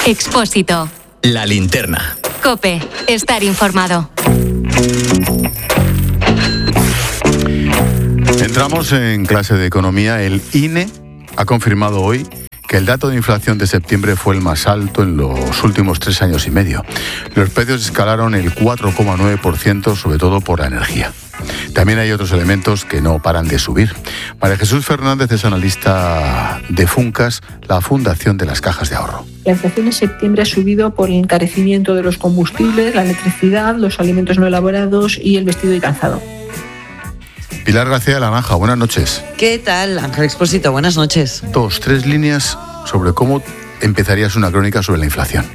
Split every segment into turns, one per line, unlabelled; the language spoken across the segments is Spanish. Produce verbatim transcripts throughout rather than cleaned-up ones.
Expósito.
La linterna.
COPE. Estar informado.
Entramos en clase de economía. El I N E ha confirmado hoy que el dato de inflación de septiembre fue el más alto en los últimos tres años y medio. Los precios escalaron el cuatro coma nueve por ciento, sobre todo por la energía. También hay otros elementos que no paran de subir. María Jesús Fernández es analista de Funcas, la Fundación de las Cajas de Ahorro.
La inflación en septiembre ha subido por el encarecimiento de los combustibles, la electricidad, los alimentos no elaborados y el vestido y calzado.
Pilar García de la Naja, buenas noches.
¿Qué tal, Ángel Expósito? Buenas noches.
Dos, tres líneas sobre cómo empezarías una crónica sobre la inflación.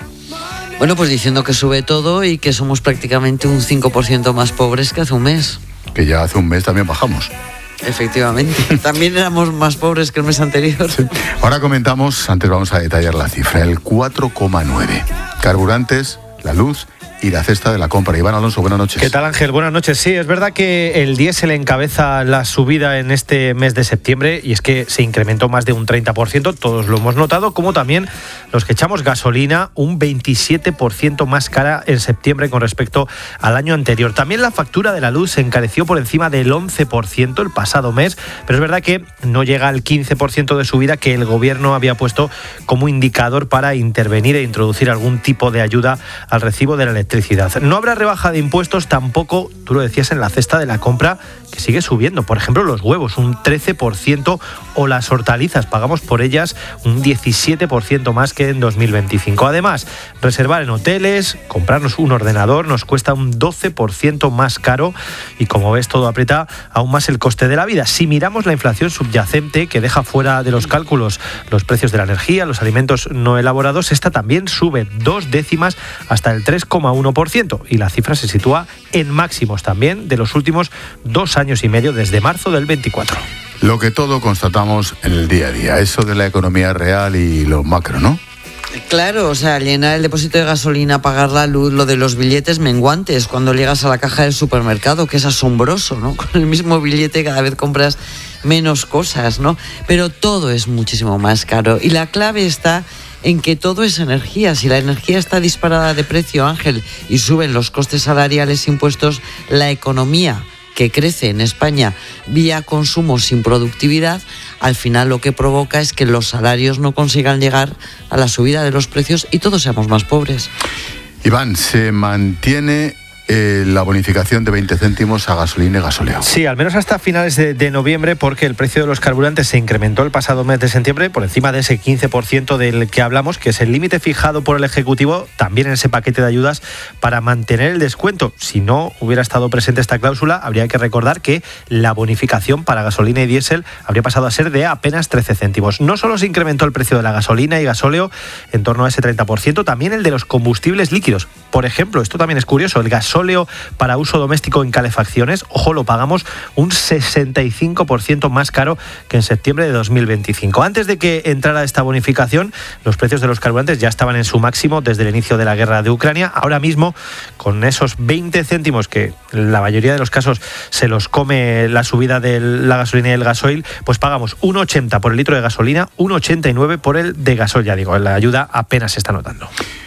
Bueno, pues diciendo que sube todo y que somos prácticamente un cinco por ciento más pobres que hace un mes.
Que ya hace un mes también bajamos.
Efectivamente. También éramos más pobres que el mes anterior.
Sí. Ahora comentamos, antes vamos a detallar la cifra, el cuatro coma nueve. Carburantes, la luz y la cesta de la compra. Iván Alonso, buenas noches.
¿Qué tal, Ángel? Buenas noches. Sí, es verdad que el diésel encabeza la subida en este mes de septiembre y es que se incrementó más de un treinta por ciento, todos lo hemos notado, como también los que echamos gasolina, un veintisiete por ciento más cara en septiembre con respecto al año anterior. También la factura de la luz se encareció por encima del once por ciento el pasado mes, pero es verdad que no llega al quince por ciento de subida que el gobierno había puesto como indicador para intervenir e introducir algún tipo de ayuda al recibo de la electricidad. No habrá rebaja de impuestos tampoco, tú lo decías, en la cesta de la compra, que sigue subiendo. Por ejemplo, los huevos, un trece por ciento, o las hortalizas, pagamos por ellas un diecisiete por ciento más que en dos mil veinticinco. Además, reservar en hoteles, comprarnos un ordenador, nos cuesta un doce por ciento más caro y, como ves, todo aprieta aún más el coste de la vida. Si miramos la inflación subyacente, que deja fuera de los cálculos los precios de la energía, los alimentos no elaborados, esta también sube dos décimas hasta el tres coma uno por ciento y la cifra se sitúa en máximos también de los últimos dos años y medio desde marzo del veinticuatro.
Lo que todo constatamos en el día a día, eso de la economía real y lo macro, ¿no?
Claro, o sea, llenar el depósito de gasolina, pagar la luz, lo de los billetes menguantes cuando llegas a la caja del supermercado, que es asombroso, ¿no? Con el mismo billete cada vez compras menos cosas, ¿no? Pero todo es muchísimo más caro y la clave está en que todo es energía. Si la energía está disparada de precio, Ángel, y suben los costes salariales, impuestos, la economía que crece en España vía consumo sin productividad, al final lo que provoca es que los salarios no consigan llegar a la subida de los precios y todos seamos más pobres.
Iván, se mantiene Eh, la bonificación de veinte céntimos a gasolina y gasóleo.
Sí, al menos hasta finales de, de noviembre, porque el precio de los carburantes se incrementó el pasado mes de septiembre por encima de ese quince por ciento del que hablamos, que es el límite fijado por el Ejecutivo también en ese paquete de ayudas para mantener el descuento. Si no hubiera estado presente esta cláusula, habría que recordar que la bonificación para gasolina y diésel habría pasado a ser de apenas trece céntimos. No solo se incrementó el precio de la gasolina y gasóleo en torno a ese treinta por ciento, también el de los combustibles líquidos. Por ejemplo, esto también es curioso, el gasóleo para uso doméstico en calefacciones, ojo, lo pagamos un sesenta y cinco por ciento más caro que en septiembre de dos mil veinticinco. Antes de que entrara esta bonificación, los precios de los carburantes ya estaban en su máximo desde el inicio de la guerra de Ucrania. Ahora mismo, con esos veinte céntimos que en la mayoría de los casos se los come la subida de la gasolina y el gasoil, pues pagamos uno ochenta por el litro de gasolina, uno ochenta y nueve por el de gasoil. Ya digo, la ayuda apenas se está notando.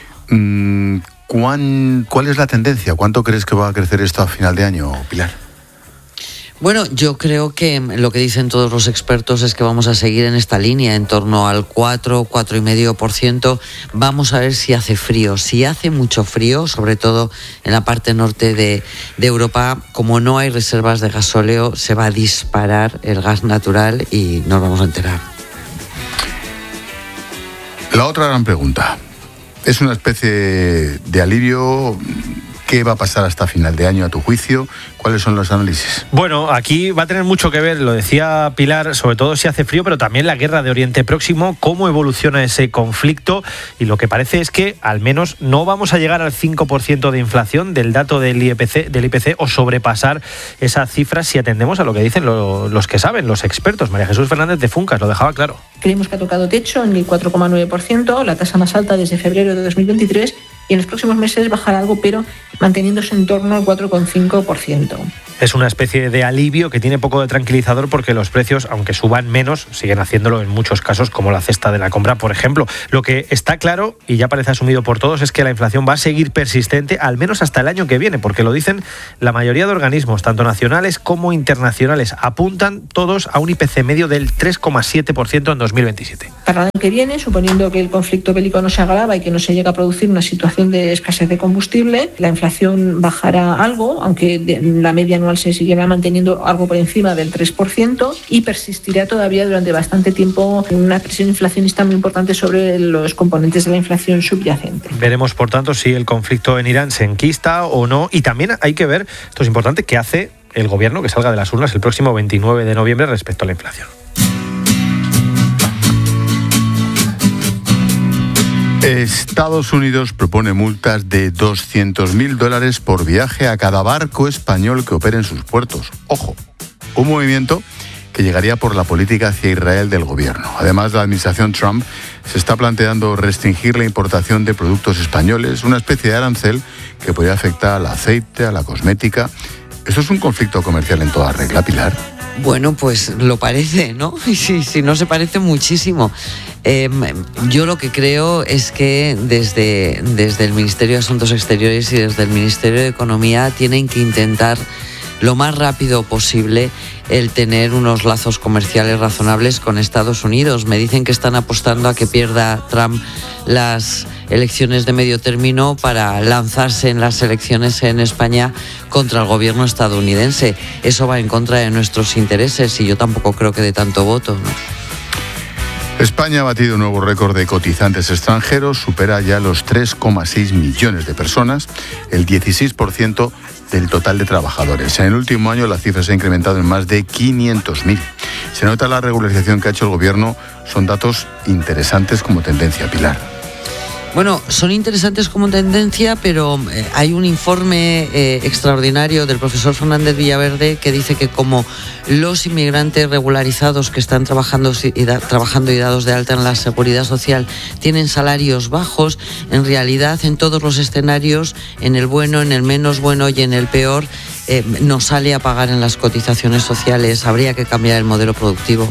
Mm. ¿Cuán, ¿Cuál es la tendencia? ¿Cuánto crees que va a crecer esto a final de año, Pilar?
Bueno, yo creo que lo que dicen todos los expertos es que vamos a seguir en esta línea, en torno al cuatro, cuatro coma cinco por ciento. Vamos a ver si hace frío. Si hace mucho frío, sobre todo en la parte norte de, de Europa, como no hay reservas de gasóleo, se va a disparar el gas natural y nos vamos a enterar.
La otra gran pregunta. Es una especie de alivio. ¿Qué va a pasar hasta final de año a tu juicio? ¿Cuáles son los análisis?
Bueno, aquí va a tener mucho que ver, lo decía Pilar, sobre todo si hace frío, pero también la guerra de Oriente Próximo, cómo evoluciona ese conflicto, y lo que parece es que al menos no vamos a llegar al cinco por ciento de inflación del dato del I P C, del I P C o sobrepasar esa cifra si atendemos a lo que dicen lo, los que saben, los expertos. María Jesús Fernández de Funcas lo dejaba claro.
Creemos que ha tocado techo en el cuatro coma nueve por ciento, la tasa más alta desde febrero de dos mil veintitrés, y en los próximos meses bajará algo, pero manteniéndose en torno al cuatro coma cinco por ciento.
Es una especie de alivio que tiene poco de tranquilizador porque los precios, aunque suban menos, siguen haciéndolo en muchos casos, como la cesta de la compra, por ejemplo. Lo que está claro, y ya parece asumido por todos, es que la inflación va a seguir persistente, al menos hasta el año que viene, porque lo dicen la mayoría de organismos, tanto nacionales como internacionales. Apuntan todos a un I P C medio del tres coma siete por ciento en dos mil veintisiete.
Para el año que viene, suponiendo que el conflicto bélico no se agrava y que no se llega a producir una situación de escasez de combustible, la inflación bajará algo, aunque la media anual se seguirá manteniendo algo por encima del tres por ciento y persistirá todavía durante bastante tiempo una presión inflacionista muy importante sobre los componentes de la inflación subyacente.
Veremos, por tanto, si el conflicto en Irán se enquista o no, y también hay que ver, esto es importante, qué hace el gobierno que salga de las urnas el próximo veintinueve de noviembre respecto a la inflación.
Estados Unidos propone multas de doscientos mil dólares por viaje a cada barco español que opere en sus puertos. Ojo, un movimiento que llegaría por la política hacia Israel del gobierno. Además, la administración Trump se está planteando restringir la importación de productos españoles, una especie de arancel que podría afectar al aceite, a la cosmética. ¿Esto es un conflicto comercial en toda regla, Pilar?
Bueno, pues lo parece, ¿no? Y si, si no se parece muchísimo. Eh, yo lo que creo es que desde, desde el Ministerio de Asuntos Exteriores y desde el Ministerio de Economía tienen que intentar lo más rápido posible el tener unos lazos comerciales razonables con Estados Unidos. Me dicen que están apostando a que pierda Trump las elecciones de medio término para lanzarse en las elecciones en España contra el gobierno estadounidense. Eso va en contra de nuestros intereses y yo tampoco creo que dé tanto voto, ¿no?
España ha batido un nuevo récord de cotizantes extranjeros, supera ya los tres coma seis millones de personas, el dieciséis por ciento del total de trabajadores. En el último año la cifra se ha incrementado en más de quinientos mil. Se nota la regularización que ha hecho el gobierno, son datos interesantes como tendencia, Pilar.
Bueno, son interesantes como tendencia, pero eh, hay un informe eh, extraordinario del profesor Fernández Villaverde que dice que como los inmigrantes regularizados que están trabajando y, da, trabajando y dados de alta en la seguridad social tienen salarios bajos, en realidad en todos los escenarios, en el bueno, en el menos bueno y en el peor, eh, nos sale a pagar en las cotizaciones sociales. Habría que cambiar el modelo productivo.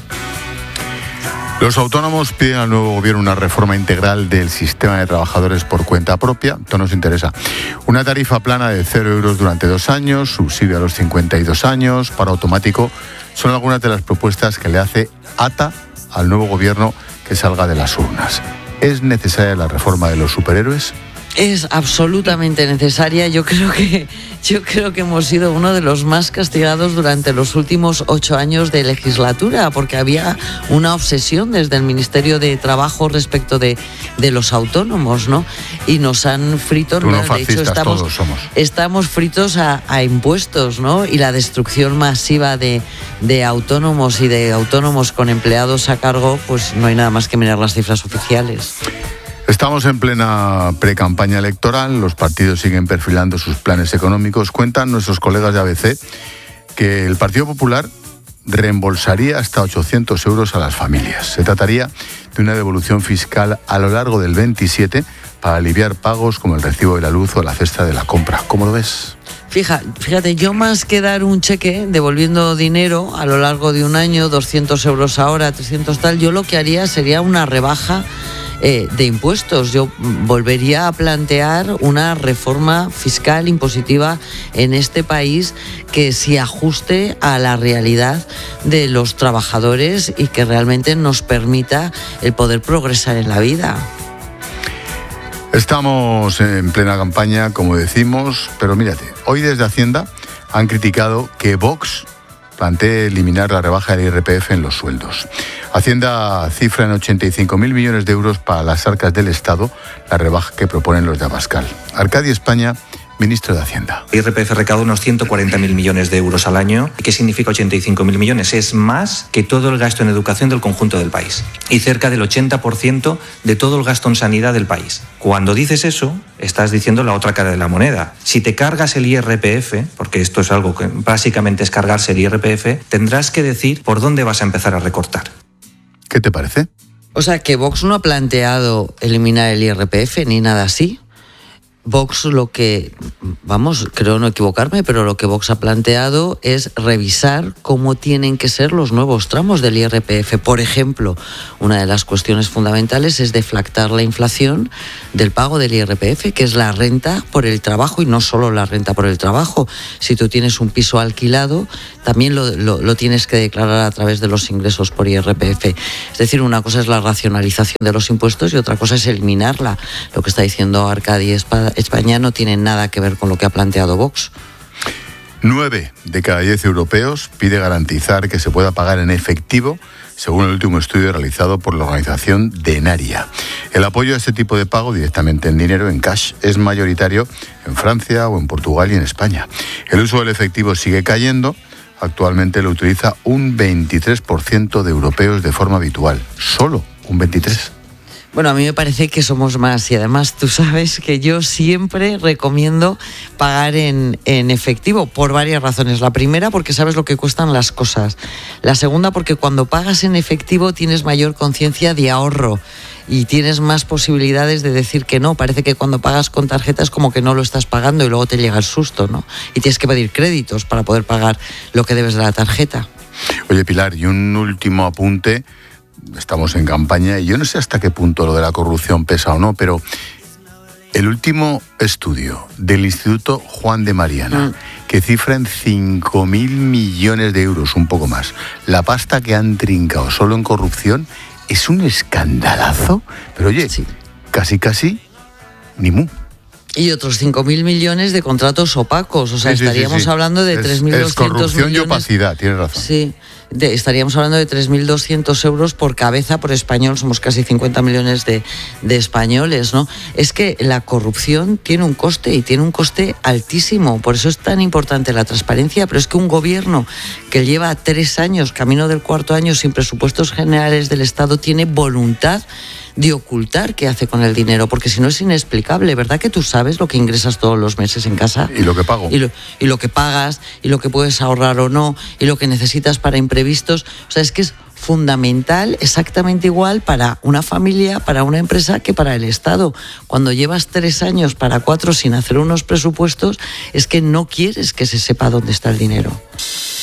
Los autónomos piden al nuevo gobierno una reforma integral del sistema de trabajadores por cuenta propia. Esto nos interesa. Una tarifa plana de cero euros durante dos años, subsidio a los cincuenta y dos años, paro automático. Son algunas de las propuestas que le hace A T A al nuevo gobierno que salga de las urnas. ¿Es necesaria la reforma de los superhéroes?
Es absolutamente necesaria. Yo creo que yo creo que hemos sido uno de los más castigados durante los últimos ocho años de legislatura, porque había una obsesión desde el Ministerio de Trabajo respecto de, de los autónomos, ¿no? Y nos han frito.
Tú no,
de
fascistas,
hecho, estamos,
todos somos.
estamos fritos a, a impuestos, ¿no? Y la destrucción masiva de, de autónomos y de autónomos con empleados a cargo, pues no hay nada más que mirar las cifras oficiales.
Estamos en plena precampaña electoral, los partidos siguen perfilando sus planes económicos. Cuentan nuestros colegas de A B C que el Partido Popular reembolsaría hasta ochocientos euros a las familias. Se trataría de una devolución fiscal a lo largo del veintisiete para aliviar pagos como el recibo de la luz o la cesta de la compra. ¿Cómo lo ves?
Fija, fíjate, yo más que dar un cheque devolviendo dinero a lo largo de un año, doscientos euros ahora, trescientos tal, yo lo que haría sería una rebaja Eh, de impuestos. Yo volvería a plantear una reforma fiscal impositiva en este país que se ajuste a la realidad de los trabajadores y que realmente nos permita el poder progresar en la vida.
Estamos en plena campaña, como decimos, pero mírate, hoy desde Hacienda han criticado que Vox plantee eliminar la rebaja del I R P F en los sueldos. Hacienda cifra en ochenta y cinco mil millones de euros para las arcas del Estado la rebaja que proponen los de Abascal. Arcadi España, ministro de Hacienda.
I R P F recauda unos ciento cuarenta mil millones de euros al año. ¿Qué significa ochenta y cinco mil millones? Es más que todo el gasto en educación del conjunto del país y cerca del ochenta por ciento de todo el gasto en sanidad del país. Cuando dices eso, estás diciendo la otra cara de la moneda. Si te cargas el I R P F, porque esto es algo que básicamente es cargarse el I R P F, tendrás que decir por dónde vas a empezar a recortar.
¿Qué te parece?
O sea, que Vox no ha planteado eliminar el I R P F ni nada así. Vox lo que, vamos, creo no equivocarme, pero lo que Vox ha planteado es revisar cómo tienen que ser los nuevos tramos del I R P F. Por ejemplo, una de las cuestiones fundamentales es deflactar la inflación del pago del I R P F, que es la renta por el trabajo, y no solo la renta por el trabajo. Si tú tienes un piso alquilado, también lo, lo, lo tienes que declarar a través de los ingresos por I R P F. Es decir, una cosa es la racionalización de los impuestos y otra cosa es eliminarla. Lo que está diciendo Arcadi España no tiene nada que ver con lo que ha planteado Vox.
Nueve de cada diez europeos pide garantizar que se pueda pagar en efectivo, según el último estudio realizado por la organización Denaria. El apoyo a este tipo de pago directamente en dinero, en cash, es mayoritario en Francia o en Portugal y en España. El uso del efectivo sigue cayendo. Actualmente lo utiliza un veintitrés por ciento de europeos de forma habitual. Solo un veintitrés por ciento.
Bueno, a mí me parece que somos más y además tú sabes que yo siempre recomiendo pagar en, en efectivo por varias razones. La primera, porque sabes lo que cuestan las cosas. La segunda, porque cuando pagas en efectivo tienes mayor conciencia de ahorro y tienes más posibilidades de decir que no. Parece que cuando pagas con tarjeta es como que no lo estás pagando y luego te llega el susto, ¿no? Y tienes que pedir créditos para poder pagar lo que debes de la tarjeta.
Oye, Pilar, y un último apunte. Estamos en campaña y yo no sé hasta qué punto lo de la corrupción pesa o no, pero el último estudio del Instituto Juan de Mariana, mm. que cifra en cinco mil millones de euros, un poco más, la pasta que han trincado solo en corrupción, es un escandalazo. Pero oye, sí. casi casi ni mu.
Y otros cinco mil millones de contratos opacos, o sea,
sí, sí,
estaríamos
sí, sí.
hablando de tres mil doscientos millones.
Es corrupción y opacidad, tienes razón.
Sí, de, estaríamos hablando de tres mil doscientos euros por cabeza, por español, somos casi cincuenta millones de, de españoles, ¿no? Es que la corrupción tiene un coste y tiene un coste altísimo, por eso es tan importante la transparencia, pero es que un gobierno que lleva tres años, camino del cuarto año, sin presupuestos generales del Estado, tiene voluntad de ocultar qué hace con el dinero, porque si no es inexplicable, ¿verdad que tú sabes lo que ingresas todos los meses en casa?
Y lo que pago.
Y lo, y lo que pagas, y lo que puedes ahorrar o no, y lo que necesitas para imprevistos. O sea, es que es fundamental, exactamente igual para una familia, para una empresa, que para el Estado. Cuando llevas tres años para cuatro sin hacer unos presupuestos, es que no quieres que se sepa dónde está el dinero.